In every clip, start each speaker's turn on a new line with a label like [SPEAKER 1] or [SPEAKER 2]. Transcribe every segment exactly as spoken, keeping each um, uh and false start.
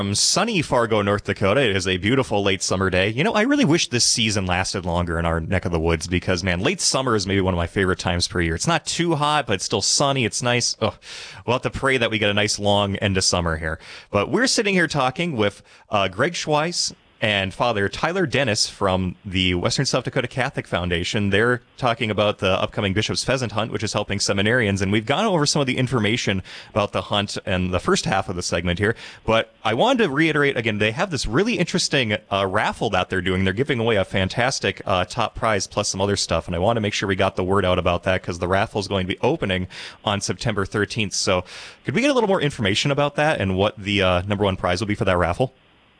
[SPEAKER 1] From sunny Fargo, North Dakota, it is a beautiful late summer day. You know, I really wish this season lasted longer in our neck of the woods because, man, late summer is maybe one of my favorite times per year. It's not too hot, but it's still sunny. It's nice. Oh, we'll have to pray that we get a nice long end of summer here. But we're sitting here talking with uh, Greg Schweiss and Father Tyler Dennis from the Western South Dakota Catholic Foundation. They're talking about the upcoming Bishop's Pheasant Hunt, which is helping seminarians, and we've gone over some of the information about the hunt in the first half of the segment here, but I wanted to reiterate again, they have this really interesting uh, raffle that they're doing. They're giving away a fantastic uh, top prize plus some other stuff, and I want to make sure we got the word out about that because the raffle is going to be opening on September thirteenth. So could we get a little more information about that and what the uh, number one prize will be for that raffle?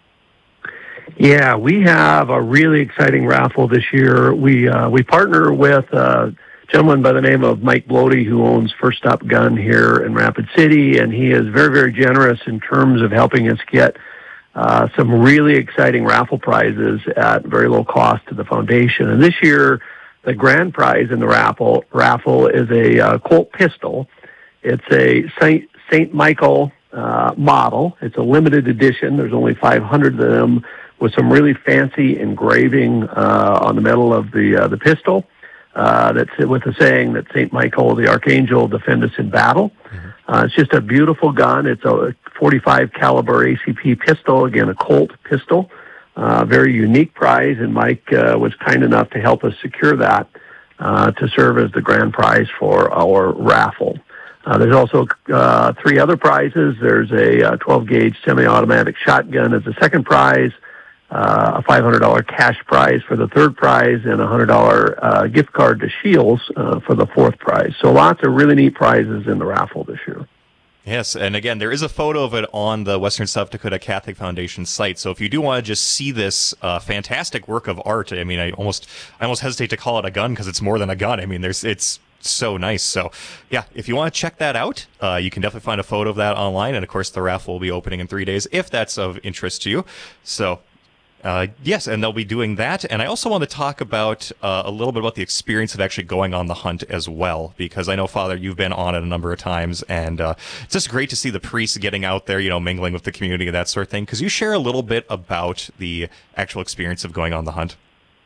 [SPEAKER 2] Yeah, we have a really exciting raffle this year. We uh, we partner with a gentleman by the name of Mike Blody, who owns First Stop Gun here in Rapid City, and he is very, very generous in terms of helping us get uh, some really exciting raffle prizes at very low cost to the foundation. And this year, the grand prize in the raffle raffle is a uh, Colt pistol. It's a Saint Saint Michael uh, model. It's a limited edition. There's only five hundred of them, with some really fancy engraving uh, on the metal of the uh, the pistol. Uh, that's with the saying that Saint Michael, the Archangel, defend us in battle. Mm-hmm. Uh, it's just a beautiful gun. It's a forty-five caliber A C P pistol, again a Colt pistol. Uh, very unique prize, and Mike uh, was kind enough to help us secure that uh, to serve as the grand prize for our raffle. Uh, there's also uh, three other prizes. There's a uh, twelve gauge semi-automatic shotgun as the second prize, Uh, a five hundred dollars cash prize for the third prize, and a one hundred dollars uh, gift card to Shields uh, for the fourth prize. So lots of really neat prizes in the raffle this year.
[SPEAKER 1] Yes, and again, there is a photo of it on the Western South Dakota Catholic Foundation site. So if you do want to just see this uh, fantastic work of art, I mean, I almost, I almost hesitate to call it a gun because it's more than a gun. I mean, there's, it's so nice. So yeah, if you want to check that out, uh, you can definitely find a photo of that online. And of course, the raffle will be opening in three days if that's of interest to you. So. Uh, yes, and they'll be doing that. And I also want to talk about uh, a little bit about the experience of actually going on the hunt as well, because I know, Father, you've been on it a number of times, and uh, it's just great to see the priests getting out there, you know, mingling with the community and that sort of thing. Because you share a little bit about the actual experience of going on the hunt.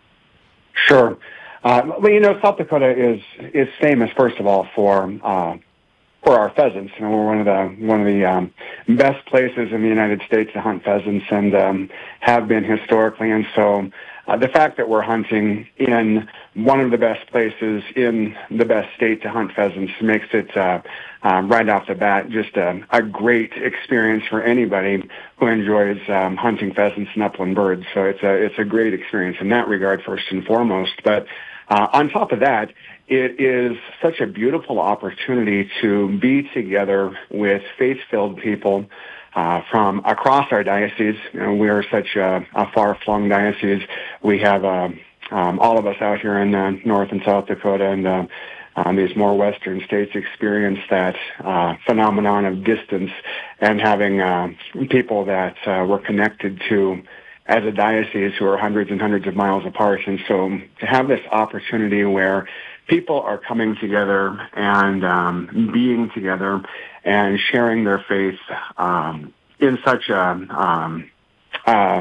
[SPEAKER 3] Sure. Uh, well, you know, South Dakota is is famous, first of all, for uh, for our pheasants. You know, we're one of the one of the um, best places in the United States to hunt pheasants, and um, have been historically. And so, uh, the fact that we're hunting in one of the best places in the best state to hunt pheasants makes it uh, uh, right off the bat just a, a great experience for anybody who enjoys um, hunting pheasants and upland birds. So it's a it's a great experience in that regard, first and foremost. But uh, on top of that, it is such a beautiful opportunity to be together with faith-filled people uh, from across our diocese. You know, we are such a, a far-flung diocese. We have uh, um, all of us out here in uh, North and South Dakota, and uh, um, these more western states experience that uh, phenomenon of distance, and having uh, people that uh, we're connected to as a diocese who are hundreds and hundreds of miles apart. And so to have this opportunity where people are coming together and um, being together and sharing their faith um, in such a um, uh,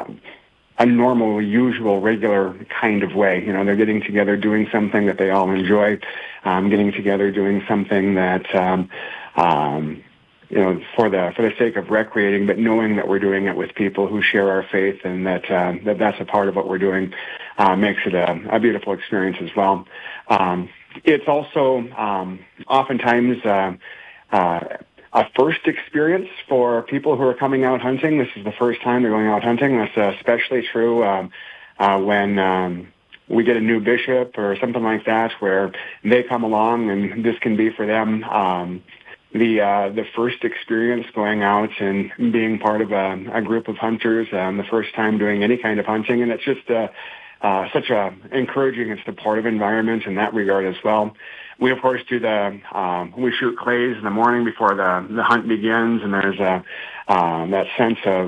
[SPEAKER 3] a normal, usual, regular kind of way. You know, they're getting together, doing something that they all enjoy, um, getting together, doing something that um, um, you know, for the for the sake of recreating, but knowing that we're doing it with people who share our faith, and that uh, that that's a part of what we're doing, uh, makes it a, a beautiful experience as well. Um, it's also um, oftentimes uh, uh, a first experience for people who are coming out hunting. This is the first time they're going out hunting. That's uh, especially true um, uh, when um, we get a new bishop or something like that, where they come along, and this can be for them Um, the uh, the first experience going out and being part of a, a group of hunters, um, the first time doing any kind of hunting, and it's just uh, uh, such a encouraging and supportive environment in that regard as well. We of course do the um, we shoot clays in the morning before the the hunt begins, and there's a um, that sense of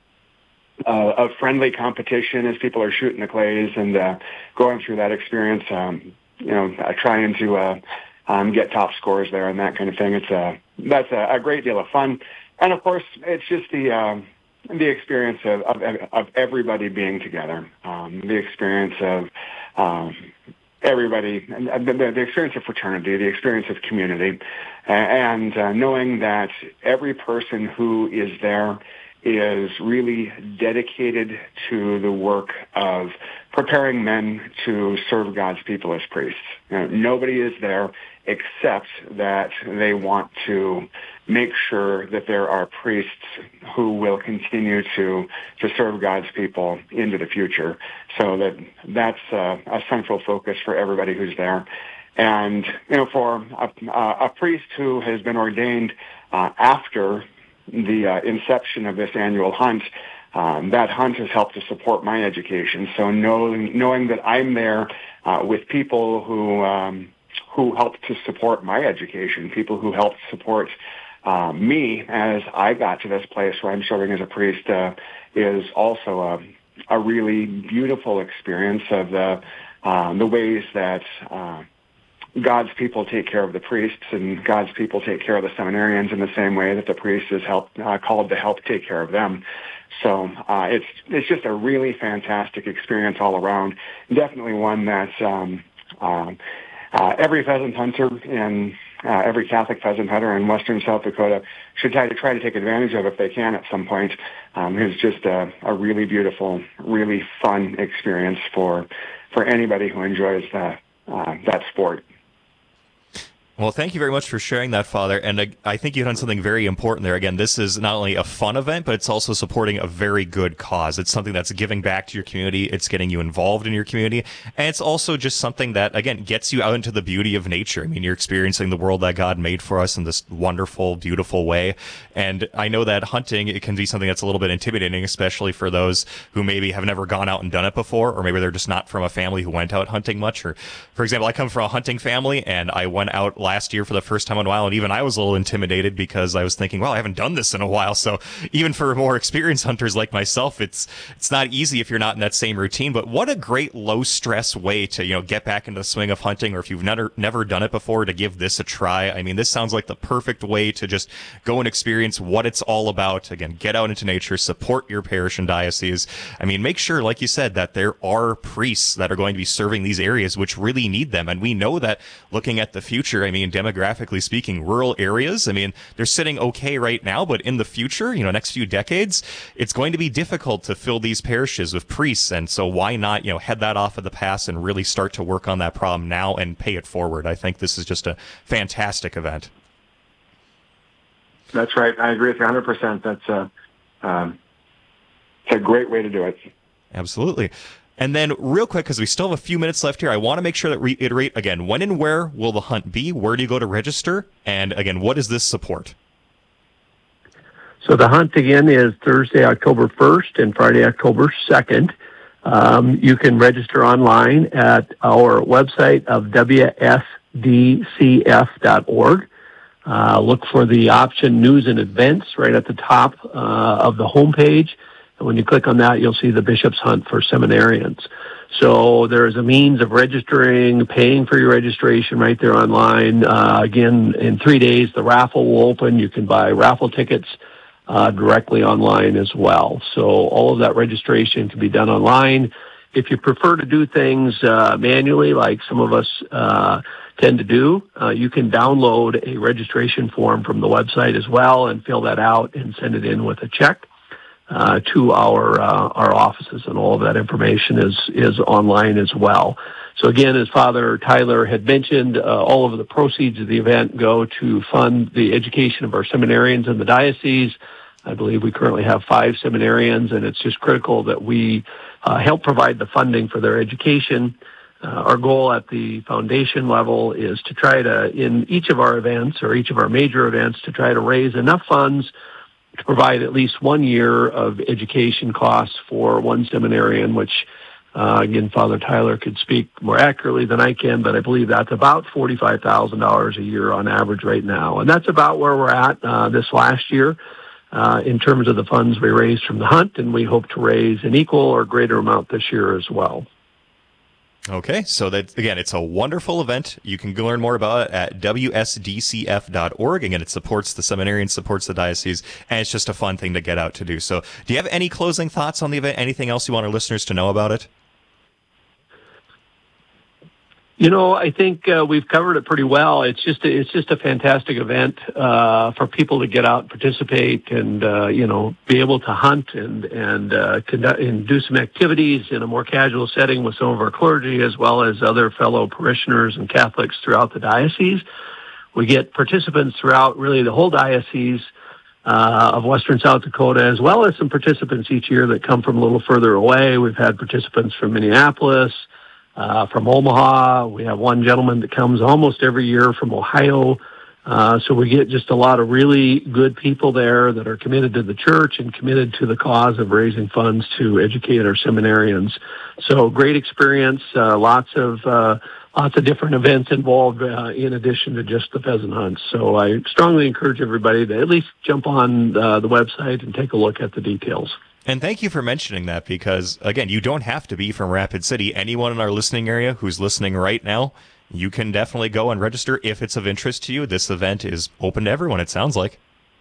[SPEAKER 3] uh, of friendly competition as people are shooting the clays and uh, going through that experience. Um, you know, uh, trying to uh, Um, get top scores there and that kind of thing. It's a that's a, a great deal of fun, and of course, it's just the um, the experience of, of, of everybody being together, um, the experience of um, everybody, the, the experience of fraternity, the experience of community, and uh, knowing that every person who is there is really dedicated to the work of preparing men to serve God's people as priests. You know, nobody is there except that they want to make sure that there are priests who will continue to to serve God's people into the future. So that that's uh, a central focus for everybody who's there. And you know, for a, a priest who has been ordained uh, after the uh, inception of this annual hunt, um, that hunt has helped to support my education. So knowing knowing that I'm there uh, with people who um, who helped to support my education, people who helped support uh, me as I got to this place where I'm serving as a priest, uh, is also a, a really beautiful experience of the uh, the ways that uh, God's people take care of the priests, and God's people take care of the seminarians in the same way that the priest is help, uh, called to help take care of them. So uh, it's it's just a really fantastic experience all around. Definitely one that um, um, uh, every pheasant hunter and uh, every Catholic pheasant hunter in western South Dakota should try to try to take advantage of if they can at some point. Um, it's just a, a really beautiful, really fun experience for for anybody who enjoys that uh, that sport.
[SPEAKER 1] Well, thank you very much for sharing that, Father. And uh, I think you've done something very important there. Again, this is not only a fun event, but it's also supporting a very good cause. It's something that's giving back to your community. It's getting you involved in your community. And it's also just something that, again, gets you out into the beauty of nature. I mean, you're experiencing the world that God made for us in this wonderful, beautiful way. And I know that hunting, it can be something that's a little bit intimidating, especially for those who maybe have never gone out and done it before, or maybe they're just not from a family who went out hunting much. Or, for example, I come from a hunting family, and I went out last year for the first time in a while, and even I was a little intimidated because I was thinking, well, I haven't done this in a while. So even for more experienced hunters like myself, it's it's not easy if you're not in that same routine. But what a great low stress way to, you know, get back into the swing of hunting, or if you've never never done it before, to give this a try. I mean, this sounds like the perfect way to just go and experience what it's all about. Again, get out into nature, support your parish and diocese. I mean, make sure, like you said, that there are priests that are going to be serving these areas which really need them. And we know that looking at the future, I mean, demographically speaking, rural areas, I mean, they're sitting okay right now, but in the future, you know, next few decades, it's going to be difficult to fill these parishes with priests. And so why not, you know, head that off of the pass and really start to work on that problem now and pay it forward? I think this is just a fantastic event.
[SPEAKER 3] That's right. I agree with you one hundred percent. That's a, um, it's a great way to do it.
[SPEAKER 1] Absolutely. And then real quick, because we still have a few minutes left here, I want to make sure that we reiterate again, when and where will the hunt be? Where do you go to register? And again, what does this support?
[SPEAKER 2] So the hunt again is Thursday, October first and Friday, October second. Um, you can register online at our website of W S D C F dot org. Uh, look for the option News and Events right at the top uh, of the homepage. And when you click on that, you'll see the Bishop's Hunt for Seminarians. So there's a means of registering, paying for your registration right there online. Uh, again, in three days, the raffle will open. You can buy raffle tickets uh, directly online as well. So all of that registration can be done online. If you prefer to do things uh, manually, like some of us uh, tend to do, uh, you can download a registration form from the website as well and fill that out and send it in with a check uh, to our uh, our offices, and all of that information is is online as well. So again, as Father Tyler had mentioned, uh, all of the proceeds of the event go to fund the education of our seminarians in the diocese. I believe we currently have five seminarians, and it's just critical that we uh, help provide the funding for their education. Uh, our goal at the foundation level is to try to, in each of our events or each of our major events, to try to raise enough funds to provide at least one year of education costs for one seminarian, which, uh, again, Father Tyler could speak more accurately than I can, but I believe that's about forty-five thousand dollars a year on average right now. And that's about where we're at uh, this last year uh, in terms of the funds we raised from the hunt, and we hope to raise an equal or greater amount this year as well.
[SPEAKER 1] Okay, so that again, it's a wonderful event. You can learn more about it at w s d c f dot org. Again, it supports the seminarians, supports the diocese, and it's just a fun thing to get out to do. So, do you have any closing thoughts on the event? Anything else you want our listeners to know about it?
[SPEAKER 2] You know, I think uh, we've covered it pretty well. It's just a, it's just a fantastic event uh, for people to get out and participate, and uh, you know, be able to hunt and and uh, conduct and do some activities in a more casual setting with some of our clergy, as well as other fellow parishioners and Catholics throughout the diocese. We get participants throughout really the whole diocese uh, of Western South Dakota, as well as some participants each year that come from a little further away. We've had participants from Minneapolis. Uh, from Omaha. We have one gentleman that comes almost every year from Ohio. Uh, so we get just a lot of really good people there that are committed to the church and committed to the cause of raising funds to educate our seminarians. So great experience, uh, lots of, uh, lots of different events involved, uh, in addition to just the pheasant hunts. So I strongly encourage everybody to at least jump on uh, the website and take a look at the details.
[SPEAKER 1] And thank you for mentioning that because, again, you don't have to be from Rapid City. Anyone in our listening area who's listening right now, you can definitely go and register if it's of interest to you. This event is open to everyone, it sounds like.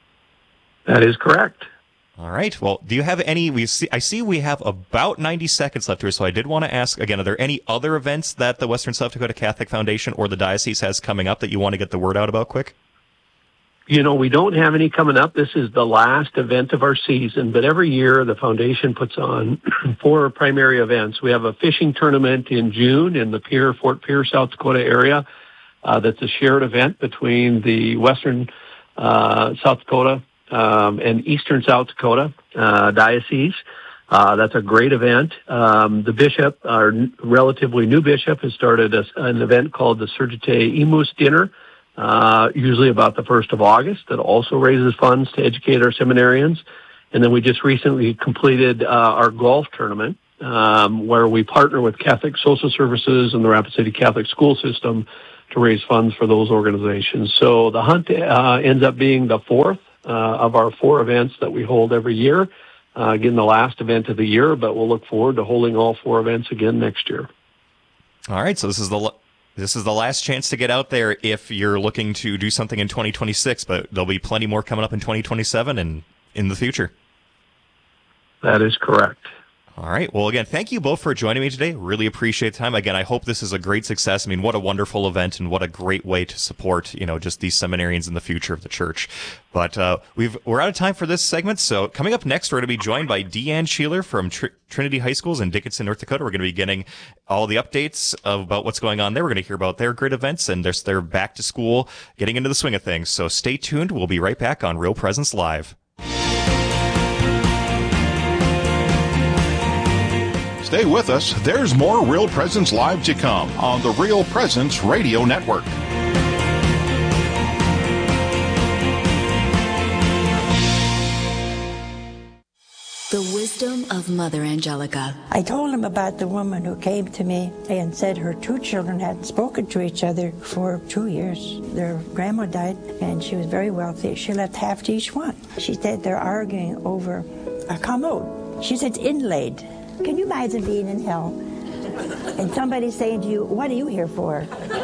[SPEAKER 2] That is correct.
[SPEAKER 1] All right. Well, do you have any, we see, I see we have about ninety seconds left here, so I did want to ask, again, are there any other events that the Western South Dakota Catholic Foundation or the diocese has coming up that you want to get the word out about quick?
[SPEAKER 2] You know, we don't have any coming up. This is the last event of our season, but every year the foundation puts on four primary events. We have a fishing tournament in June in the Pierre, Fort Pierre, South Dakota area. Uh, that's a shared event between the Western uh, South Dakota um, and Eastern South Dakota uh, diocese. Uh, that's a great event. Um, the bishop, our relatively new bishop, has started a, an event called the Surgite Imus Dinner, Uh, usually about the first of August, that also raises funds to educate our seminarians. And then we just recently completed uh, our golf tournament, um, where we partner with Catholic Social Services and the Rapid City Catholic School System to raise funds for those organizations. So the hunt uh, ends up being the fourth uh, of our four events that we hold every year. Uh, again, the last event of the year, but we'll look forward to holding all four events again next year.
[SPEAKER 1] All right, so this is the... This is the last chance to get out there if you're looking to do something in twenty twenty-six, but there'll be plenty more coming up in twenty twenty-seven and in the future.
[SPEAKER 2] That is correct.
[SPEAKER 1] All right. Well, again, thank you both for joining me today. Really appreciate the time. Again, I hope this is a great success. I mean, what a wonderful event and what a great way to support, you know, just these seminarians in the future of the church. But uh, we've, we're out of time for this segment. So coming up next, we're going to be joined by Deanne Sheeler from Tr- Trinity High Schools in Dickinson, North Dakota. We're going to be getting all the updates about what's going on there. We're going to hear about their great events and their, their back to school, getting into the swing of things. So stay tuned. We'll be right back on Real Presence Live.
[SPEAKER 4] Stay with us. There's more Real Presence Live to come on the Real Presence Radio Network.
[SPEAKER 5] The wisdom of Mother Angelica.
[SPEAKER 6] I told him about the woman who came to me and said her two children hadn't spoken to each other for two years. Their grandma died, and she was very wealthy. She left half to each one. She said they're arguing over a commode. She said it's inlaid. Can you imagine being in hell and somebody saying to you, what are you here for?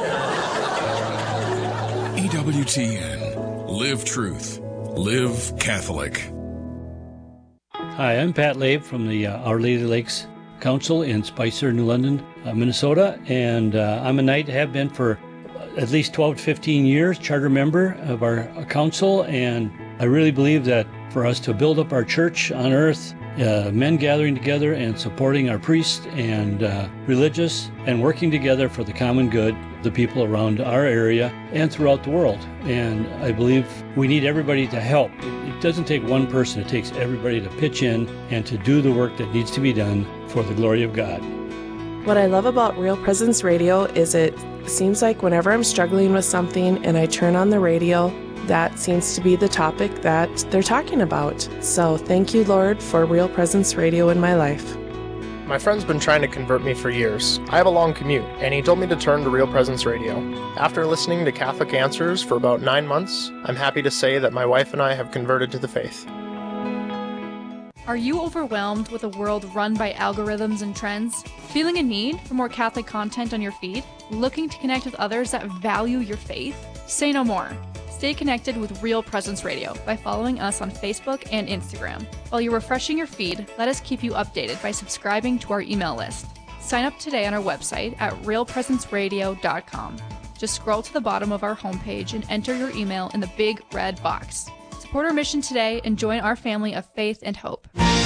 [SPEAKER 7] E W T N. Live truth. Live Catholic.
[SPEAKER 8] Hi, I'm Pat Labe from the uh, Our Lady Lakes Council in Spicer, New London, uh, Minnesota, and uh, I'm a knight, have been for at least twelve to fifteen years, charter member of our uh, council, and I really believe that for us to build up our church on earth, uh, men gathering together and supporting our priests and uh, religious and working together for the common good, the people around our area and throughout the world. And I believe we need everybody to help. It doesn't take one person, it takes everybody to pitch in and to do the work that needs to be done for the glory of God.
[SPEAKER 9] What I love about Real Presence Radio is it seems like whenever I'm struggling with something and I turn on the radio, that seems to be the topic that they're talking about. So thank you, Lord, for Real Presence Radio in my life.
[SPEAKER 10] My friend's been trying to convert me for years. I have a long commute, and he told me to turn to Real Presence Radio. After listening to Catholic Answers for about nine months, I'm happy to say that my wife and I have converted to the faith.
[SPEAKER 11] Are you overwhelmed with a world run by algorithms and trends? Feeling a need for more Catholic content on your feed? Looking to connect with others that value your faith? Say no more. Stay connected with Real Presence Radio by following us on Facebook and Instagram. While you're refreshing your feed, let us keep you updated by subscribing to our email list. Sign up today on our website at real presence radio dot com. Just scroll to the bottom of our homepage and enter your email in the big red box. Support our mission today and join our family of faith and hope.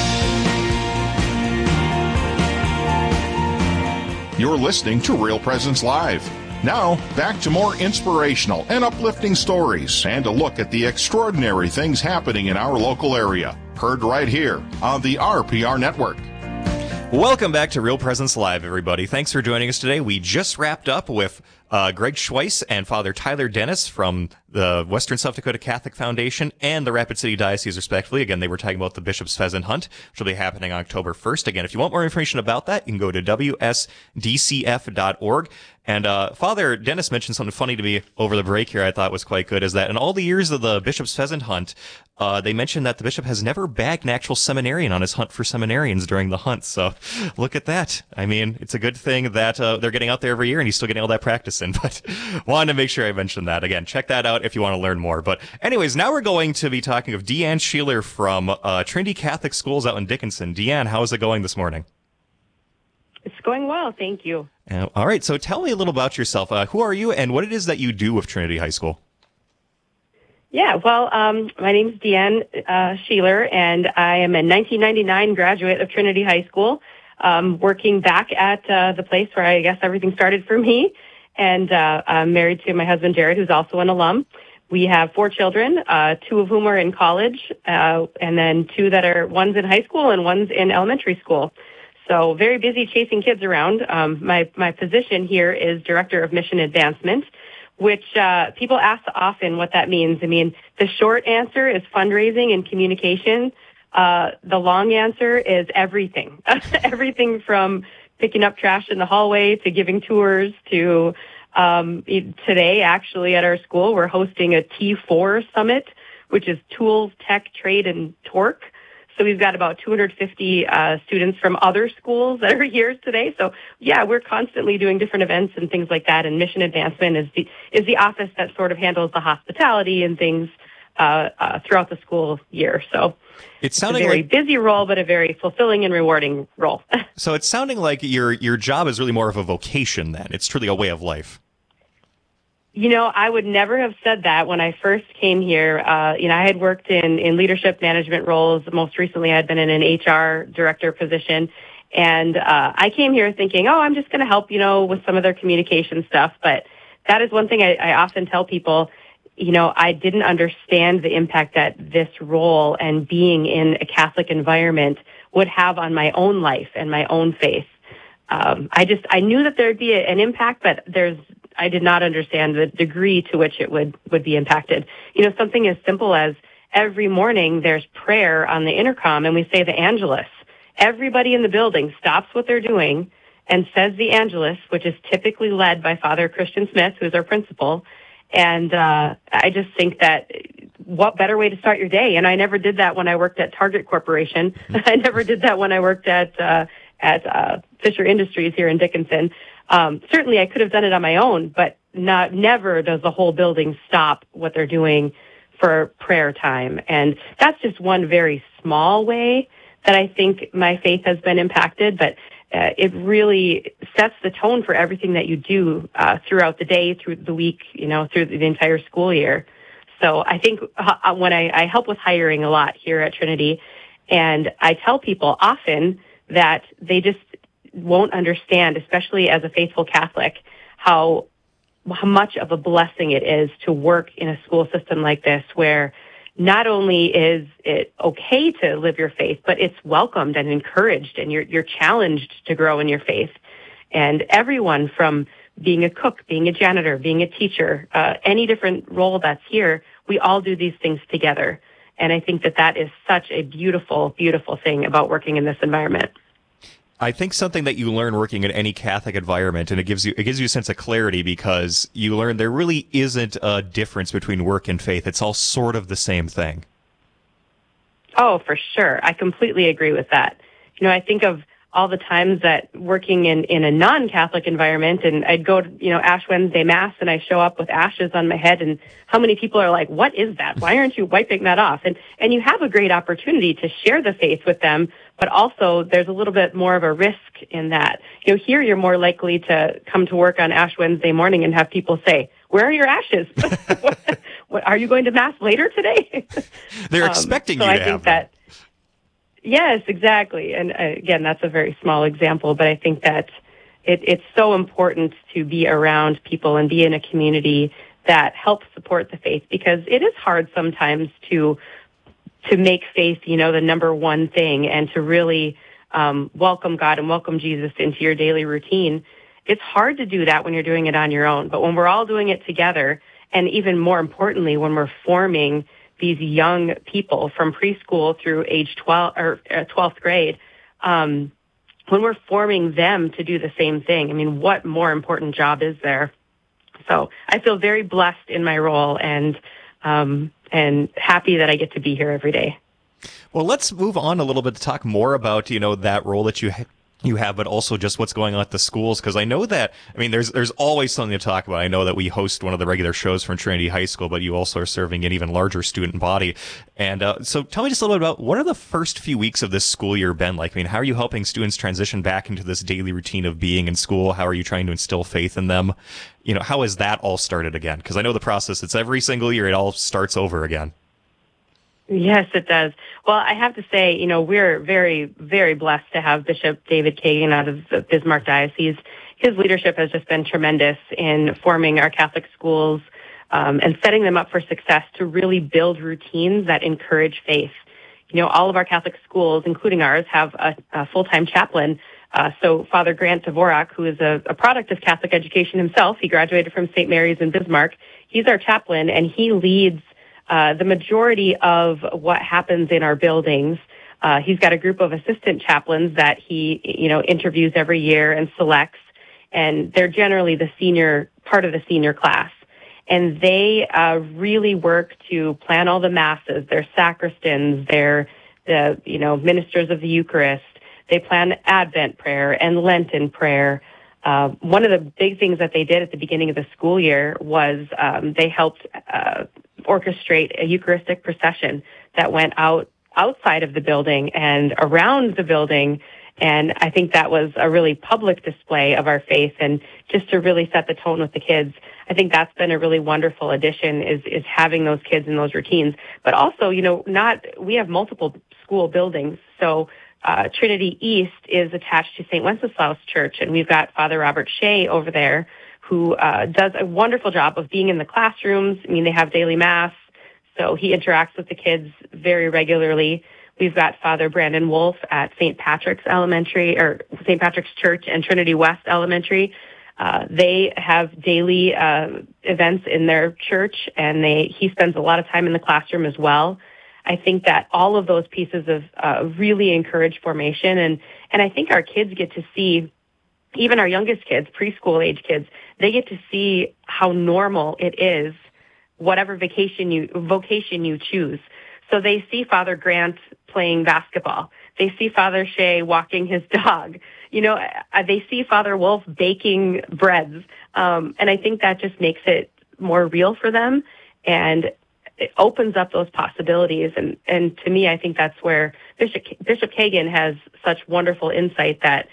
[SPEAKER 4] You're listening to Real Presence Live. Now, back to more inspirational and uplifting stories and a look at the extraordinary things happening in our local area. Heard right here on the R P R Network.
[SPEAKER 1] Welcome back to Real Presence Live, everybody. Thanks for joining us today. We just wrapped up with uh, Greg Schweiss and Father Tyler Dennis from the Western South Dakota Catholic Foundation and the Rapid City Diocese, respectively. Again, they were talking about the Bishop's Pheasant Hunt, which will be happening October first. Again, if you want more information about that, you can go to w s d c f dot org. And uh, Father Dennis mentioned something funny to me over the break here I thought was quite good, is that in all the years of the Bishop's Pheasant Hunt, uh, they mentioned that the bishop has never bagged an actual seminarian on his hunt for seminarians during the hunt. So look at that. I mean, it's a good thing that uh, they're getting out there every year and he's still getting all that practice in. But wanted to make sure I mentioned that. Again, check that out if you want to learn more. But anyways, now we're going to be talking of Deanne Sheeler from uh, Trinity Catholic Schools out in Dickinson. Deanne, how is it going this morning?
[SPEAKER 12] It's going well, thank you.
[SPEAKER 1] Uh, all right, so tell me a little about yourself. Uh, who are you and what it is that you do with Trinity High School?
[SPEAKER 12] Yeah, well, um, my name is Deanne uh, Sheeler, and I am a nineteen ninety-nine graduate of Trinity High School, um, working back at uh, the place where I guess everything started for me. And uh, I'm married to my husband, Jared, who's also an alum. We have four children, uh, two of whom are in college, uh, and then two that are, one's in high school and one's in elementary school. So very busy chasing kids around. Um, my, my position here is Director of Mission Advancement, which uh, people ask often what that means. I mean, the short answer is fundraising and communication. Uh, the long answer is everything. Everything from picking up trash in the hallway to giving tours to um, today, actually, at our school, we're hosting a T four summit, which is Tools, Tech, Trade, and Torque. So we've got about two hundred fifty uh, students from other schools that are here today. So yeah, we're constantly doing different events and things like that. And Mission Advancement is the is the office that sort of handles the hospitality and things uh, uh, throughout the school year. So
[SPEAKER 1] it's, sounding
[SPEAKER 12] it's a very
[SPEAKER 1] like,
[SPEAKER 12] busy role, but a very fulfilling and rewarding role.
[SPEAKER 1] So it's sounding like your your job is really more of a vocation. Then it's truly a way of life.
[SPEAKER 12] You know, I would never have said that when I first came here. Uh, you know, I had worked in, in leadership management roles. Most recently, I had been in an H R director position. And uh, I came here thinking, oh, I'm just going to help, you know, with some of their communication stuff. But that is one thing I, I often tell people, you know, I didn't understand the impact that this role and being in a Catholic environment would have on my own life and my own faith. Um, I just, I knew that there'd be a, an impact, but there's, I did not understand the degree to which it would, would be impacted. You know, something as simple as every morning there's prayer on the intercom and we say the Angelus. Everybody in the building stops what they're doing and says the Angelus, which is typically led by Father Christian Smith, who's our principal. And uh, I just think that what better way to start your day? And I never did that when I worked at Target Corporation. I never did that when I worked at uh, at uh, Fisher Industries here in Dickinson. Um, certainly I could have done it on my own, but not, never does the whole building stop what they're doing for prayer time. And that's just one very small way that I think my faith has been impacted, but uh, it really sets the tone for everything that you do uh, throughout the day, through the week, you know, through the entire school year. So I think uh, when I, I help with hiring a lot here at Trinity, and I tell people often that they just won't understand, especially as a faithful Catholic, how, how much of a blessing it is to work in a school system like this, where not only is it okay to live your faith, but it's welcomed and encouraged, and you're, you're challenged to grow in your faith. And everyone from being a cook, being a janitor, being a teacher, uh, any different role that's here, we all do these things together. And I think that that is such a beautiful, beautiful thing about working in this environment.
[SPEAKER 1] I think something that you learn working in any Catholic environment, and it gives you it gives you a sense of clarity, because you learn there really isn't a difference between work and faith. It's all sort of the same thing.
[SPEAKER 12] Oh, for sure. I completely agree with that. You know, I think of all the times that working in, in a non-Catholic environment, and I'd go to, you know, Ash Wednesday Mass, and I show up with ashes on my head, and how many people are like, what is that? Why aren't you wiping that off? And, and you have a great opportunity to share the faith with them, but also there's a little bit more of a risk in that. You know, here you're more likely to come to work on Ash Wednesday morning and have people say, where are your ashes? what, what, are you going to Mass later today?
[SPEAKER 1] They're expecting
[SPEAKER 12] um, so
[SPEAKER 1] you to
[SPEAKER 12] I think
[SPEAKER 1] have
[SPEAKER 12] that, Yes, exactly. And uh, again, that's a very small example, but I think that it, it's so important to be around people and be in a community that helps support the faith, because it is hard sometimes to to make faith, you know, the number one thing, and to really um, welcome God and welcome Jesus into your daily routine. It's hard to do that when you're doing it on your own, but when we're all doing it together, and even more importantly, when we're forming these young people from preschool through age twelve or uh, twelfth grade, um, when we're forming them to do the same thing, I mean, what more important job is there? So I feel very blessed in my role, and um, and happy that I get to be here every day.
[SPEAKER 1] Well, let's move on a little bit to talk more about, you know, that role that you ha- you have, but also just what's going on at the schools, because I know that, I mean, there's there's always something to talk about. I know that we host one of the regular shows from Trinity High School, but you also are serving an even larger student body. And uh, so tell me just a little bit about, what are the first few weeks of this school year been like? I mean, how are you helping students transition back into this daily routine of being in school? How are you trying to instill faith in them? You know, how has that all started again? Because I know the process, it's every single year, it all starts over again.
[SPEAKER 12] Yes, it does. Well, I have to say, you know, we're very, very blessed to have Bishop David Kagan out of the Bismarck Diocese. His leadership has just been tremendous in forming our Catholic schools um, and setting them up for success to really build routines that encourage faith. You know, all of our Catholic schools, including ours, have a, a full-time chaplain. Uh, so Father Grant Dvorak, who is a, a product of Catholic education himself, he graduated from Saint Mary's in Bismarck. He's our chaplain, and he leads Uh, the majority of what happens in our buildings. Uh, he's got a group of assistant chaplains that he, you know, interviews every year and selects, and they're generally the senior, part of the senior class. And they uh, really work to plan all the masses. They're sacristans, they're the, you know, ministers of the Eucharist. They plan Advent prayer and Lenten prayer. Uh, one of the big things that they did at the beginning of the school year was um, they helped uh, orchestrate a Eucharistic procession that went out outside of the building and around the building. And I think that was a really public display of our faith, and just to really set the tone with the kids. I think that's been a really wonderful addition, is, is having those kids in those routines. But also, you know, not, we have multiple school buildings. So uh, Trinity East is attached to Saint Wenceslaus Church, and we've got Father Robert Shea over there, who uh, does a wonderful job of being in the classrooms. I mean, they have daily mass, so he interacts with the kids very regularly. We've got Father Brandon Wolf at Saint Patrick's Elementary, or Saint Patrick's Church and Trinity West Elementary. Uh, they have daily uh, events in their church, and they he spends a lot of time in the classroom as well. I think that all of those pieces of uh, really encourage formation, and and I think our kids get to see, even our youngest kids, preschool age kids, they get to see how normal it is, whatever vacation you, vocation you choose. So they see Father Grant playing basketball. They see Father Shea walking his dog. You know, they see Father Wolf baking breads. Um, and I think that just makes it more real for them, and it opens up those possibilities. And, and to me, I think that's where Bishop, Bishop Kagan has such wonderful insight, that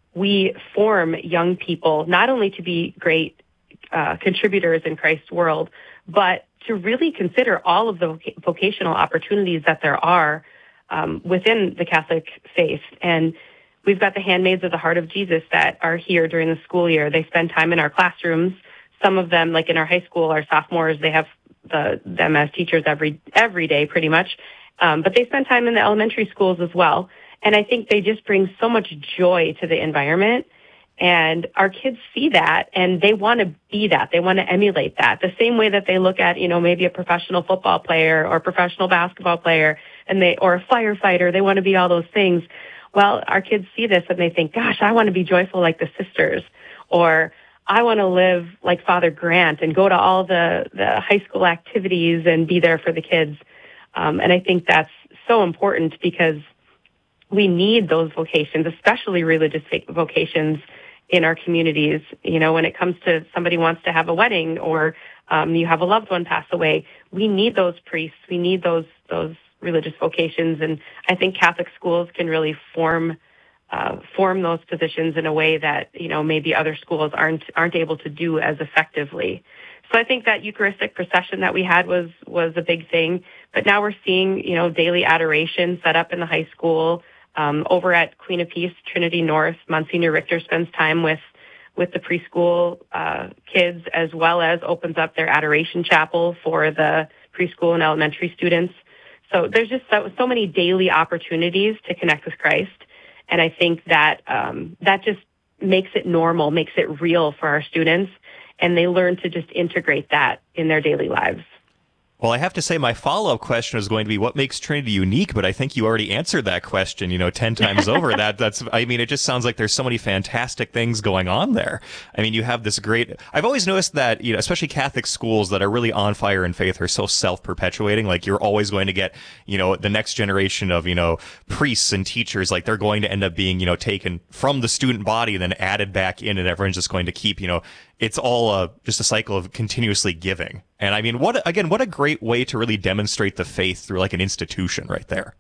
[SPEAKER 12] we form young people not only to be great uh, contributors in Christ's world, but to really consider all of the voc- vocational opportunities that there are um, within the Catholic faith. And we've got the Handmaids of the Heart of Jesus that are here during the school year. They spend time in our classrooms. Some of them, like in our high school, our sophomores, they have the, them as teachers every every day pretty much. Um, but they spend time in the elementary schools as well. And I think they just bring so much joy to the environment. And our kids see that, and they want to be that. They want to emulate that. The same way that they look at, you know, maybe a professional football player or professional basketball player, and they, or a firefighter, they want to be all those things. Well, our kids see this and they think, gosh, I want to be joyful like the sisters, or I want to live like Father Grant and go to all the, the high school activities and be there for the kids. Um, and I think that's so important because we need those vocations, especially religious vocations in our communities. You know, when it comes to somebody wants to have a wedding or um, you have a loved one pass away, we need those priests. We need those those religious vocations. And I think Catholic schools can really form uh, form those positions in a way that, you know, maybe other schools aren't aren't able to do as effectively. So I think that Eucharistic procession that we had was was a big thing. But now we're seeing, you know, daily adoration set up in the high school. Um, over at Queen of Peace, Trinity North, Monsignor Richter spends time with with the preschool uh, kids, as well as opens up their adoration chapel for the preschool and elementary students. So there's just so, so many daily opportunities to connect with Christ. And I think that um, that just makes it normal, makes it real for our students, and they learn to just integrate that in their daily lives.
[SPEAKER 1] Well, I have to say my follow-up question is going to be what makes Trinity unique, but I think you already answered that question, you know, ten times over. That that's I mean, it just sounds like there's so many fantastic things going on there. I mean, you have this great I've always noticed that, you know, especially Catholic schools that are really on fire in faith are so self-perpetuating. Like, you're always going to get, you know, the next generation of, you know, priests and teachers, like, they're going to end up being, you know, taken from the student body and then added back in, and everyone's just going to keep, you know, it's all uh, just a cycle of continuously giving. And I mean, what again, what a great way to really demonstrate the faith through like an institution right there.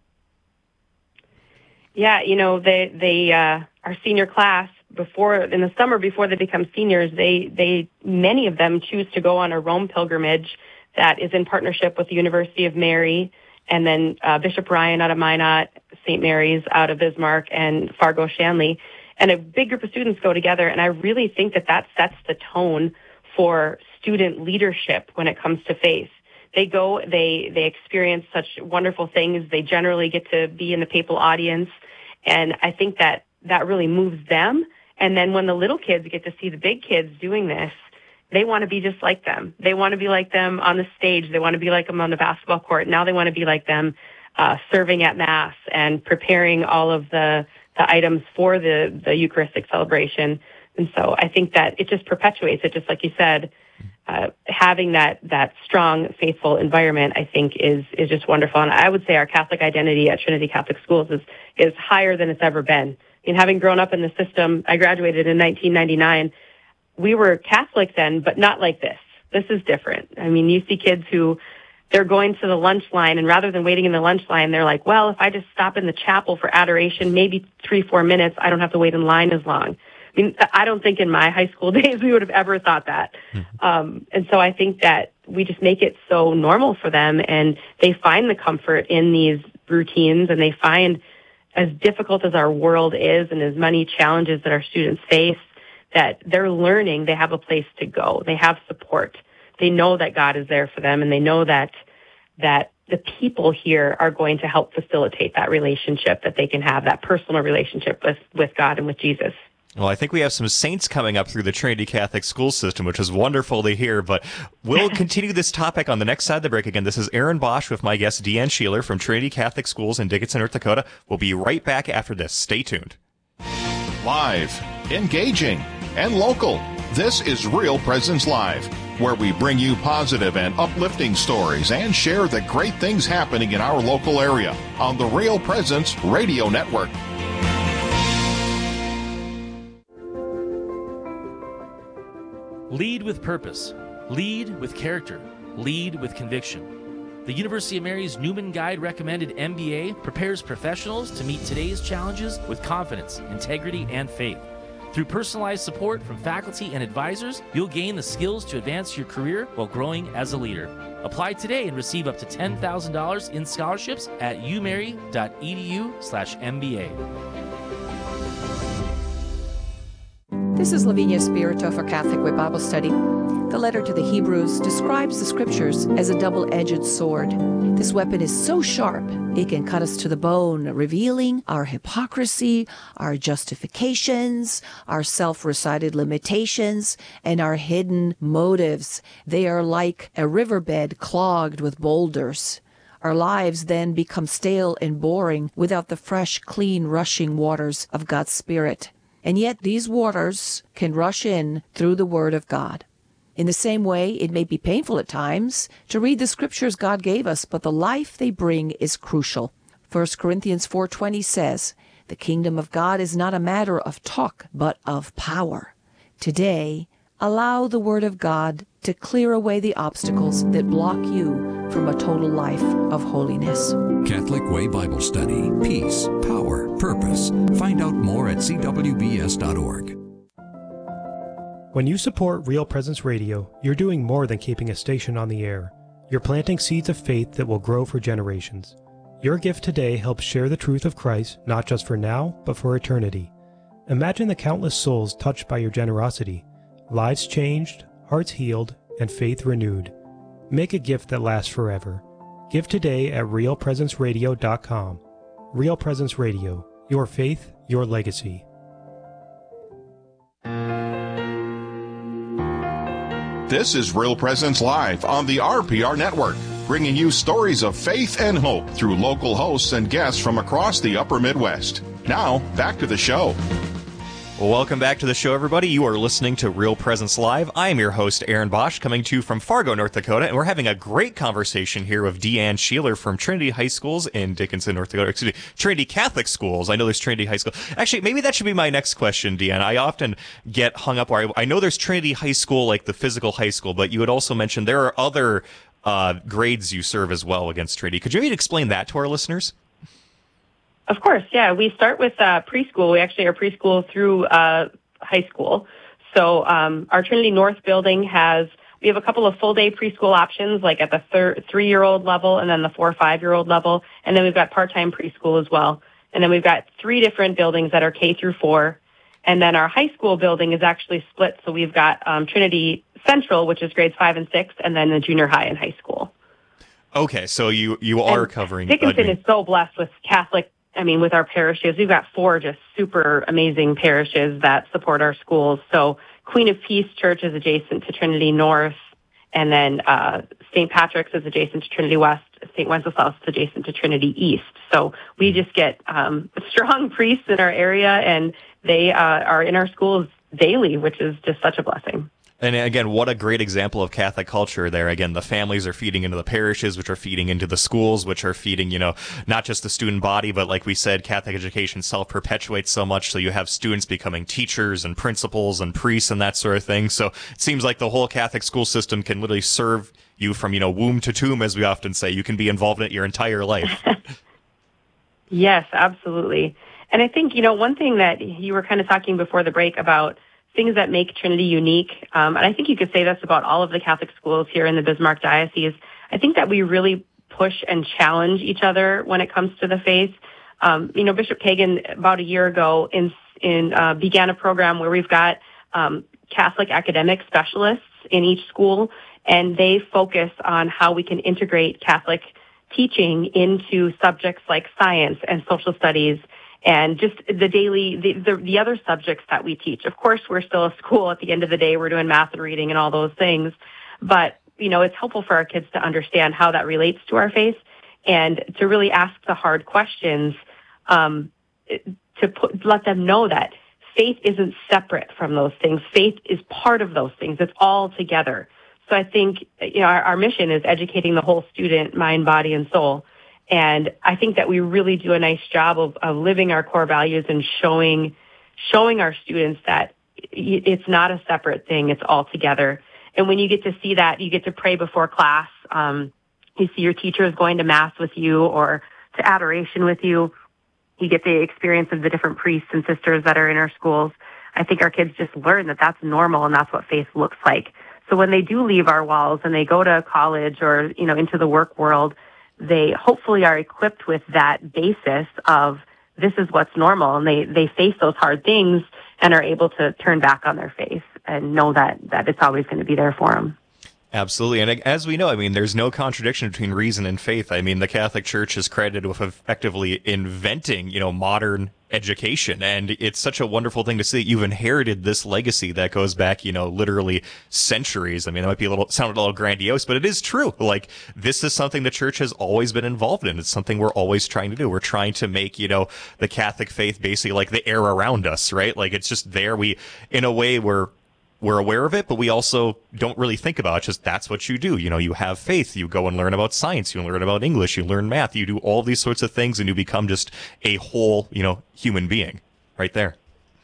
[SPEAKER 12] Yeah, you know, they, they, uh, our senior class before, in the summer before they become seniors, they, they, many of them choose to go on a Rome pilgrimage that is in partnership with the University of Mary, and then uh, Bishop Ryan out of Minot, Saint Mary's out of Bismarck, and Fargo Shanley. And a big group of students go together, and I really think that that sets the tone for student leadership when it comes to faith. They go, they they experience such wonderful things. They generally get to be in the papal audience, and I think that that really moves them. And then when the little kids get to see the big kids doing this, they want to be just like them. They want to be like them on the stage. They want to be like them on the basketball court. Now they want to be like them uh, serving at Mass and preparing all of the the items for the, the Eucharistic celebration. And so I think that it just perpetuates it, just like you said. Uh, having that, that strong, faithful environment, I think, is is just wonderful. And I would say our Catholic identity at Trinity Catholic Schools is, is higher than it's ever been. I mean, having grown up in the system, I graduated in nineteen ninety-nine. We were Catholic then, but not like this. This is different. I mean, you see kids who they're going to the lunch line, and rather than waiting in the lunch line, they're like, well, if I just stop in the chapel for adoration, maybe three, four minutes, I don't have to wait in line as long. I mean, I don't think in my high school days we would have ever thought that. Mm-hmm. Um, and so I think that we just make it so normal for them, and they find the comfort in these routines, and they find, as difficult as our world is and as many challenges that our students face, that they're learning they have a place to go. They have support. They know that God is there for them, and they know that that the people here are going to help facilitate that relationship that they can have, that personal relationship with, with God and with Jesus.
[SPEAKER 1] Well, I think we have some saints coming up through the Trinity Catholic school system, which is wonderful to hear, but we'll continue this topic on the next side of the break. Again, this is Aaron Bosch with my guest, Deanne Sheeler from Trinity Catholic Schools in Dickinson, North Dakota. We'll be right back after this. Stay tuned.
[SPEAKER 4] Live, engaging, and local. This is Real Presence Live, where we bring you positive and uplifting stories and share the great things happening in our local area on the Real Presence Radio Network.
[SPEAKER 13] Lead with purpose. Lead with character. Lead with conviction. The University of Mary's Newman Guide recommended M B A prepares professionals to meet today's challenges with confidence, integrity, and faith. Through personalized support from faculty and advisors, you'll gain the skills to advance your career while growing as a leader. Apply today and receive up to ten thousand dollars in scholarships at umary.edu slash MBA.
[SPEAKER 14] This is Lavinia Spirito for Catholic Way Bible Study. The letter to the Hebrews describes the Scriptures as a double-edged sword. This weapon is so sharp, it can cut us to the bone, revealing our hypocrisy, our justifications, our self-recited limitations, and our hidden motives. They are like a riverbed clogged with boulders. Our lives then become stale and boring without the fresh, clean, rushing waters of God's Spirit. And yet these waters can rush in through the Word of God. In the same way, it may be painful at times to read the Scriptures God gave us, but the life they bring is crucial. First Corinthians four twenty says, "The kingdom of God is not a matter of talk, but of power." Today, allow the Word of God to clear away the obstacles that block you from a total life of holiness.
[SPEAKER 7] Catholic Way Bible Study. Peace, power, purpose. Find out more at c w b s dot org.
[SPEAKER 15] When you support Real Presence Radio, you're doing more than keeping a station on the air. You're planting seeds of faith that will grow for generations. Your gift today helps share the truth of Christ, not just for now, but for eternity. Imagine the countless souls touched by your generosity, lives changed, hearts healed, and faith renewed. Make a gift that lasts forever. Give today at real presence radio dot com. Real Presence Radio, your faith, your legacy.
[SPEAKER 4] This is Real Presence Live on the R P R Network, bringing you stories of faith and hope through local hosts and guests from across the upper Midwest. Now, back to the show.
[SPEAKER 1] Well, welcome back to the show, everybody. You are listening to Real Presence Live. I am your host, Aaron Bosch, coming to you from Fargo, North Dakota, and we're having a great conversation here with Deanne Sheeler from Trinity High Schools in Dickinson, North Dakota. Excuse me, Trinity Catholic Schools. I know there's Trinity High School. Actually, maybe that should be my next question, Deanne. I often get hung up where I, I know there's Trinity High School, like the physical high school, but you had also mentioned there are other uh, grades you serve as well against Trinity. Could you maybe explain that to our listeners?
[SPEAKER 12] Of course, yeah. We start with uh, preschool. We actually are preschool through uh, high school. So um, our Trinity North building has, we have a couple of full-day preschool options, like at the thir- three-year-old level and then the four or five-year-old level. And then we've got part-time preschool as well. And then we've got three different buildings that are K through four. And then our high school building is actually split. So we've got um, Trinity Central, which is grades five and six, and then the junior high and high school.
[SPEAKER 1] Okay, so you, you are
[SPEAKER 12] and
[SPEAKER 1] covering...
[SPEAKER 12] Dickinson is so blessed with Catholic I mean, with our parishes, we've got four just super amazing parishes that support our schools. So Queen of Peace Church is adjacent to Trinity North, and then uh, Saint Patrick's is adjacent to Trinity West. Saint Wenceslaus is adjacent to Trinity East. So we just get um, strong priests in our area, and they uh, are in our schools daily, which is just such a blessing.
[SPEAKER 1] And again, what a great example of Catholic culture there. Again, the families are feeding into the parishes, which are feeding into the schools, which are feeding, you know, not just the student body, but like we said, Catholic education self-perpetuates so much. So you have students becoming teachers and principals and priests and that sort of thing. So it seems like the whole Catholic school system can literally serve you from, you know, womb to tomb, as we often say. You can be involved in it your entire life.
[SPEAKER 12] Yes, absolutely. And I think, you know, one thing that you were kind of talking before the break about things that make Trinity unique, um, and I think you could say this about all of the Catholic schools here in the Bismarck Diocese, I think that we really push and challenge each other when it comes to the faith. Um, you know, Bishop Kagan, about a year ago, in, in uh, began a program where we've got um, Catholic academic specialists in each school, and they focus on how we can integrate Catholic teaching into subjects like science and social studies and just the daily, the, the, the other subjects that we teach. Of course, we're still a school at the end of the day. We're doing math and reading and all those things. But, you know, it's helpful for our kids to understand how that relates to our faith and to really ask the hard questions, um, to put, let them know that faith isn't separate from those things. Faith is part of those things. It's all together. So I think, you know, our, our mission is educating the whole student, mind, body, and soul. And I think that we really do a nice job of, of living our core values and showing, showing our students that it's not a separate thing. It's all together. And when you get to see that, you get to pray before class. Um, you see your teachers going to mass with you or to adoration with you. You get the experience of the different priests and sisters that are in our schools. I think our kids just learn that that's normal and that's what faith looks like. So when they do leave our walls and they go to college or, you know, into the work world, they hopefully are equipped with that basis of this is what's normal, and they, they face those hard things and are able to turn back on their faith and know that, that it's always going to be there for them.
[SPEAKER 1] Absolutely. And as we know, I mean, there's no contradiction between reason and faith. I mean, the Catholic Church is credited with effectively inventing, you know, modern education. And it's such a wonderful thing to see. You've inherited this legacy that goes back, you know, literally centuries. I mean, that might be a little, sound a little grandiose, but it is true. Like, this is something the church has always been involved in. It's something we're always trying to do. We're trying to make, you know, the Catholic faith basically like the air around us, right? Like, it's just there. We, in a way, we're, we're aware of it, but we also don't really think about it. Just that's what you do. You know, you have faith. You go and learn about science. You learn about English. You learn math. You do all these sorts of things, and you become just a whole, you know, human being right there.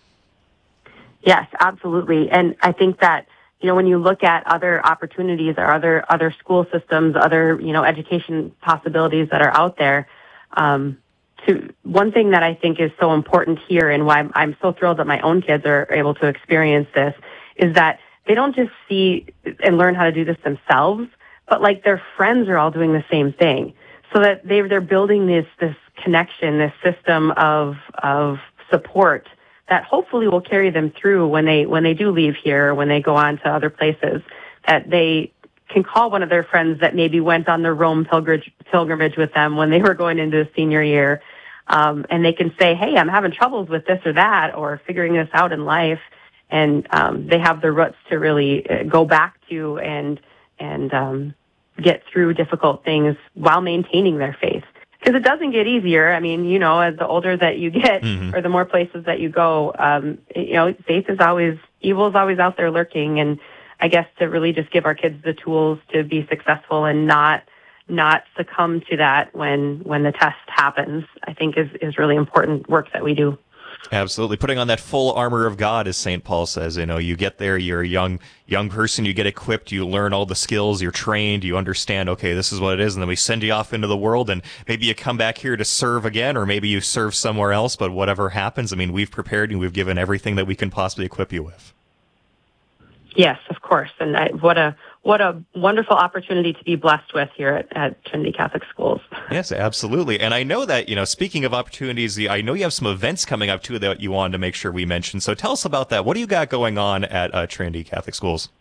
[SPEAKER 12] Yes, absolutely. And I think that, you know, when you look at other opportunities or other other school systems, other, you know, education possibilities that are out there, um, to one thing that I think is so important here and why I'm, I'm so thrilled that my own kids are able to experience this is that they don't just see and learn how to do this themselves, but like their friends are all doing the same thing. So that they they're building this this connection, this system of of support that hopefully will carry them through when they when they do leave here, when they go on to other places, that they can call one of their friends that maybe went on the Rome pilgrimage, pilgrimage with them when they were going into senior year, um, and they can say, hey, I'm having troubles with this or that, or figuring this out in life, and um, they have the roots to really go back to and and um, get through difficult things while maintaining their faith. Because it doesn't get easier. I mean, you know, as the older that you get, mm-hmm. or the more places that you go, um, you know, faith is always, evil is always out there lurking. And I guess to really just give our kids the tools to be successful and not not succumb to that when when the test happens, I think is is really important work that we do.
[SPEAKER 1] Absolutely. Putting on that full armor of God, as Saint Paul says. You know, you get there, you're a young young person, you get equipped, you learn all the skills, you're trained, you understand, okay, this is what it is, and then we send you off into the world, and maybe you come back here to serve again, or maybe you serve somewhere else, but whatever happens, I mean, we've prepared you, we've given everything that we can possibly equip you with.
[SPEAKER 12] Yes, of course. And I, what a what a wonderful opportunity to be blessed with here at, at Trinity Catholic Schools.
[SPEAKER 1] Yes, absolutely. And I know that, you know, speaking of opportunities, I know you have some events coming up, too, that you wanted to make sure we mention. So tell us about that. What do you got going on at uh, Trinity Catholic Schools?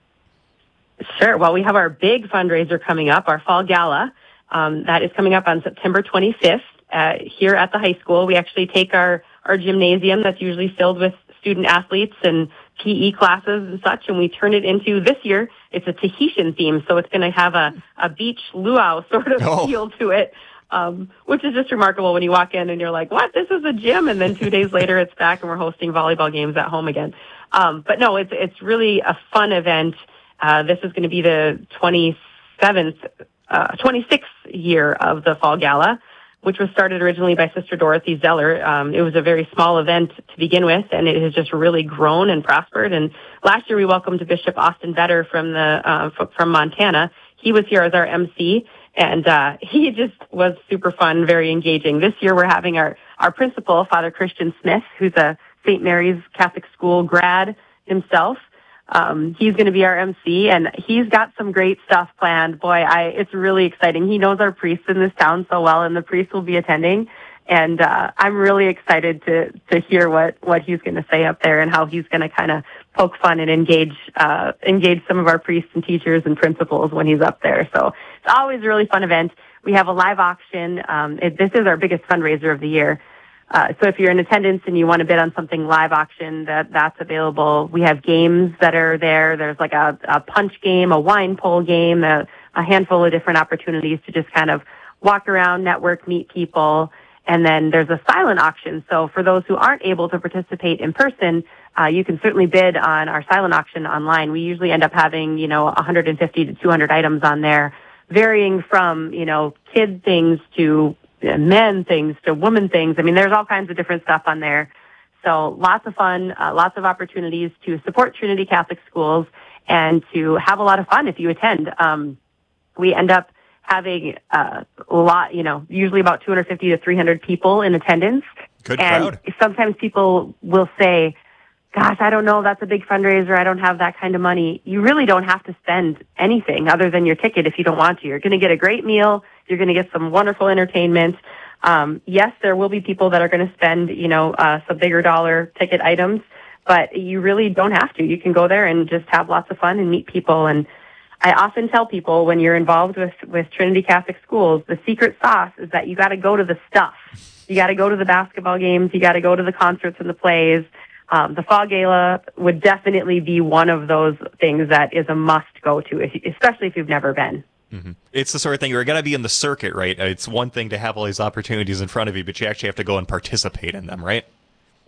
[SPEAKER 12] Sure. Well, we have our big fundraiser coming up, our Fall Gala. Um, that is coming up on September twenty-fifth uh, here at the high school. We actually take our, our gymnasium that's usually filled with student athletes and P E classes and such, and we turn it into, this year, it's a Tahitian theme, so it's going to have a, a beach luau sort of oh. feel to it, um, which is just remarkable when you walk in and you're like, what, this is a gym? And then two days later it's back and we're hosting volleyball games at home again. Um, but no, it's it's really a fun event. Uh, this is going to be the twenty-seventh, uh, twenty-sixth year of the Fall Gala, which was started originally by Sister Dorothy Zeller. Um, it was a very small event to begin with, and it has just really grown and prospered. And last year we welcomed Bishop Austin Vetter from the uh, f- from Montana. He was here as our M C, and uh, he just was super fun, very engaging. This year we're having our, our principal, Father Christian Smith, who's a Saint Mary's Catholic School grad himself. Um, he's going to be our M C, and he's got some great stuff planned. Boy, I, it's really exciting. He knows our priests in this town so well, and the priests will be attending. And, uh, I'm really excited to, to hear what, what he's going to say up there and how he's going to kind of poke fun and engage, uh, engage some of our priests and teachers and principals when he's up there. So it's always a really fun event. We have a live auction. Um, it, this is our biggest fundraiser of the year. Uh, so if you're in attendance and you want to bid on something live auction, that that's available. We have games that are there. There's like a, a punch game, a wine pull game, a, a handful of different opportunities to just kind of walk around, network, meet people. And then there's a silent auction. So for those who aren't able to participate in person, uh, you can certainly bid on our silent auction online. We usually end up having, you know, one hundred fifty to two hundred items on there, varying from, you know, kid things to men things to woman things. I mean, there's all kinds of different stuff on there. So lots of fun, uh, lots of opportunities to support Trinity Catholic Schools and to have a lot of fun if you attend. Um, we end up having uh, a lot, you know, usually about two hundred fifty to three hundred people in attendance.
[SPEAKER 1] Good
[SPEAKER 12] and
[SPEAKER 1] crowd.
[SPEAKER 12] Sometimes people will say, gosh, I don't know, that's a big fundraiser. I don't have that kind of money. You really don't have to spend anything other than your ticket if you don't want to. You're going to get a great meal. You're going to get some wonderful entertainment. Um, yes, there will be people that are going to spend, you know, uh, some bigger dollar ticket items, but you really don't have to. You can go there and just have lots of fun and meet people. And I often tell people when you're involved with, with Trinity Catholic Schools, the secret sauce is that you got to go to the stuff. You got to go to the basketball games. You got to go to the concerts and the plays. Um, the Fall Gala would definitely be one of those things that is a must go to, especially if you've never been.
[SPEAKER 1] Mm-hmm. It's the sort of thing you're going to be in the circuit, right? It's one thing to have all these opportunities in front of you, but you actually have to go and participate in them, right?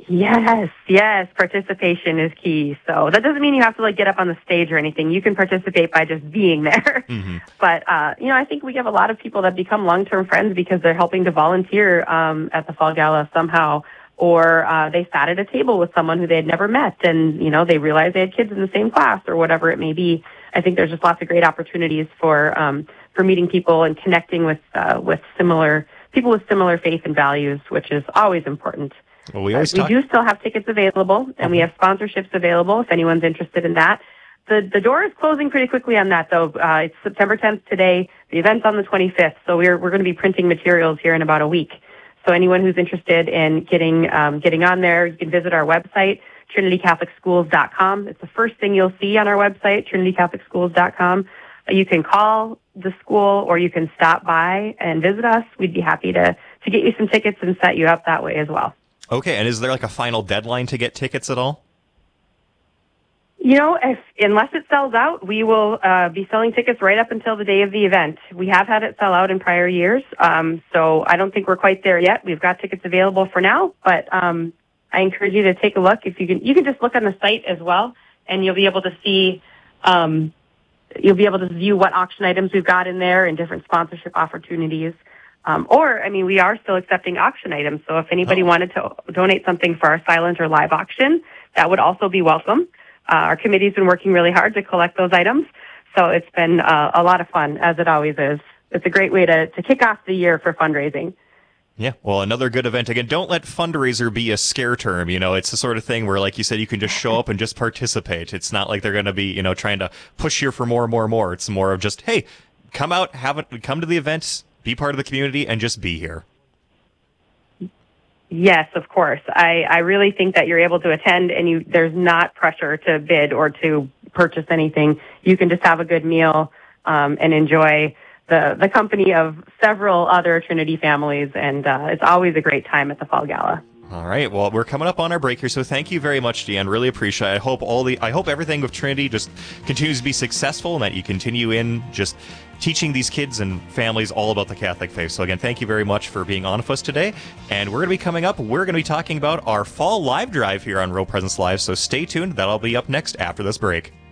[SPEAKER 12] Yes, yes, participation is key. So that doesn't mean you have to like get up on the stage or anything. You can participate by just being there.
[SPEAKER 1] Mm-hmm.
[SPEAKER 12] But, uh, you know, I think we have a lot of people that become long-term friends because they're helping to volunteer um, at the Fall Gala somehow, or uh, they sat at a table with someone who they had never met and, you know, they realized they had kids in the same class or whatever it may be. I think there's just lots of great opportunities for um, for meeting people and connecting with uh, with similar people with similar faith and values, which is always important.
[SPEAKER 1] Well, we always
[SPEAKER 12] uh, we
[SPEAKER 1] talk-
[SPEAKER 12] do still have tickets available, and
[SPEAKER 1] mm-hmm.
[SPEAKER 12] we have sponsorships available if anyone's interested in that. The the door is closing pretty quickly on that, though. Uh, it's September tenth today. The event's on the twenty-fifth, so we're we're going to be printing materials here in about a week. So anyone who's interested in getting um, getting on there, you can visit our website, trinity catholic schools dot com. It's the first thing you'll see on our website, trinity catholic schools dot com. You can call the school or you can stop by and visit us. We'd be happy to, to get you some tickets and set you up that way as well.
[SPEAKER 1] Okay, and is there like a final deadline to get tickets at all?
[SPEAKER 12] You know, if, unless it sells out, we will uh, be selling tickets right up until the day of the event. We have had it sell out in prior years, um, so I don't think we're quite there yet. We've got tickets available for now, but um, I encourage you to take a look. If you can, you can just look on the site as well, and you'll be able to see, um, you'll be able to view what auction items we've got in there and different sponsorship opportunities. Um, or, I mean, we are still accepting auction items, so if anybody oh. wanted to donate something for our silent or live auction, that would also be welcome. Uh, our committee's been working really hard to collect those items, so it's been uh, a lot of fun, as it always is. It's a great way to, to kick off the year for fundraising.
[SPEAKER 1] Yeah, well, another good event. Again, don't let fundraiser be a scare term. You know, it's the sort of thing where, like you said, you can just show up and just participate. It's not like they're going to be, you know, trying to push you for more and more and more. It's more of just, hey, come out, have it, come to the event, be part of the community, and just be here.
[SPEAKER 12] Yes, of course. I, I really think that you're able to attend and you there's not pressure to bid or to purchase anything. You can just have a good meal um, and enjoy the, the company of several other Trinity families, and uh, it's always a great time at the Fall Gala.
[SPEAKER 1] All right. Well, we're coming up on our break here, so thank you very much, Deanne. Really appreciate it. I hope all the I hope everything with Trinity just continues to be successful and that you continue in just teaching these kids and families all about the Catholic faith. So again, thank you very much for being on with us today. And we're going to be coming up, we're going to be talking about our fall live drive here on Real Presence Live. So stay tuned. That'll be up next after this break.